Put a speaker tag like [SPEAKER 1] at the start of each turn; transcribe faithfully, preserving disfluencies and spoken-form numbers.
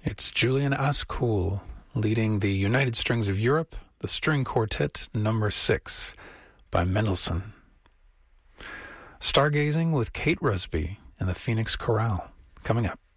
[SPEAKER 1] It's Julian Ascool leading the United Strings of Europe, the String Quartet number six by Mendelssohn. Stargazing with Kate Rusby and the Phoenix Chorale coming up.